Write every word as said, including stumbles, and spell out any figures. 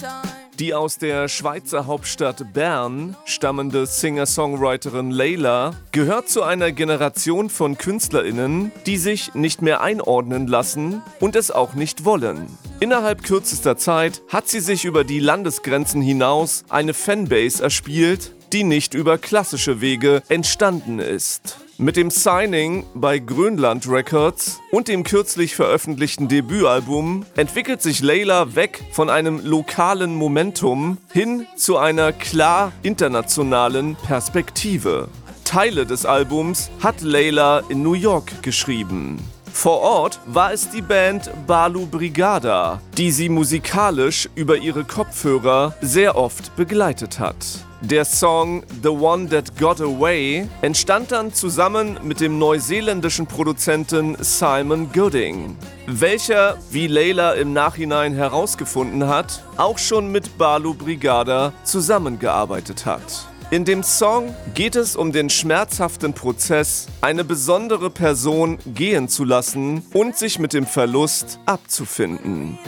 Die aus der Schweizer Hauptstadt Bern stammende Singer-Songwriterin Layla gehört zu einer Generation von KünstlerInnen, die sich nicht mehr einordnen lassen und es auch nicht wollen. Innerhalb kürzester Zeit hat sie sich über die Landesgrenzen hinaus eine Fanbase erspielt, die nicht über klassische Wege entstanden ist. Mit dem Signing bei Grönland Records und dem kürzlich veröffentlichten Debütalbum entwickelt sich Layla weg von einem lokalen Momentum hin zu einer klar internationalen Perspektive. Teile des Albums hat Layla in New York geschrieben. Vor Ort war es die Band Balu Brigada, die sie musikalisch über ihre Kopfhörer sehr oft begleitet hat. Der Song The One That Got Away entstand dann zusammen mit dem neuseeländischen Produzenten Simon Gooding, welcher, wie Layla im Nachhinein herausgefunden hat, auch schon mit Balu Brigada zusammengearbeitet hat. In dem Song geht es um den schmerzhaften Prozess, eine besondere Person gehen zu lassen und sich mit dem Verlust abzufinden.